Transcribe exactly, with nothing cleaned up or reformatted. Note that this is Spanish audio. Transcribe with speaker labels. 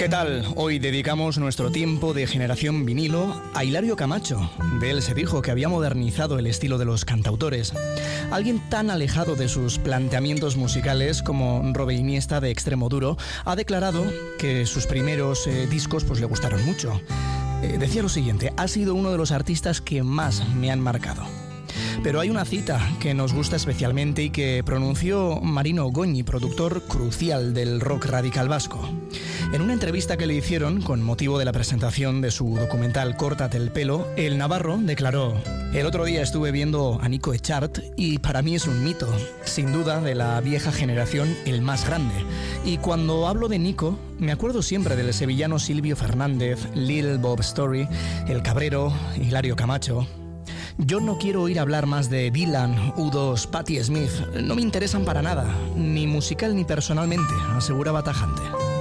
Speaker 1: ¿Qué tal? Hoy dedicamos nuestro tiempo de Generación Vinilo a Hilario Camacho. De él se dijo que había modernizado el estilo de los cantautores. Alguien tan alejado de sus planteamientos musicales como Robe Iniesta de Extremoduro ha declarado que sus primeros eh, discos pues, le gustaron mucho. Eh, decía lo siguiente: ha sido uno de los artistas que más me han marcado. Pero hay una cita que nos gusta especialmente y que pronunció Marino Goñi, productor crucial del rock radical vasco. En una entrevista que le hicieron con motivo de la presentación de su documental Córtate el pelo, el navarro declaró: el otro día estuve viendo a Nico Echart y para mí es un mito, sin duda de la vieja generación el más grande. Y cuando hablo de Nico, me acuerdo siempre del sevillano Silvio Fernández, Lil Bob Story, El Cabrero, Hilario Camacho. Yo no quiero oír hablar más de Dylan, U dos, Patti Smith. No me interesan para nada, ni musical ni personalmente, aseguraba tajante.